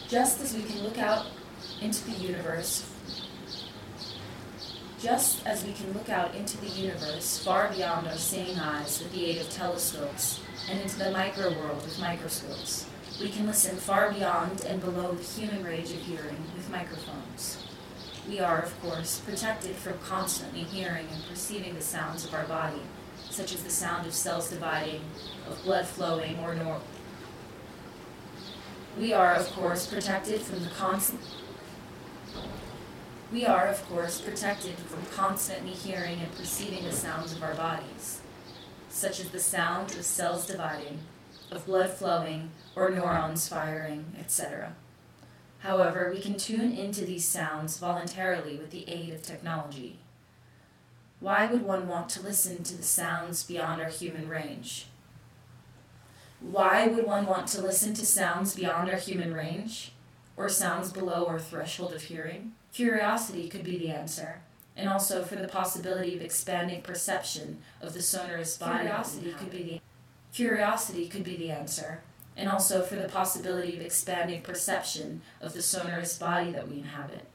Just as we can look out into the universe far beyond our seeing eyes with the aid of telescopes, and into the micro-world with microscopes, we can listen far beyond and below the human range of hearing with microphones. We are, of course, protected from constantly hearing and perceiving the sounds of our body, such as the sound of cells dividing, of blood flowing, We are, of course, protected from constantly hearing and perceiving the sounds of our bodies, such as the sound of cells dividing, of blood flowing, or neurons firing, etc. However, we can tune into these sounds voluntarily with the aid of technology. Why would one want to listen to the sounds beyond our human range? Why would one want to listen to sounds beyond our human range, or sounds below our threshold of hearing? Curiosity could be the answer, and also for the possibility of expanding perception of the sonorous body. Curiosity could be the answer, and also for the possibility of expanding perception of the sonorous body that we inhabit.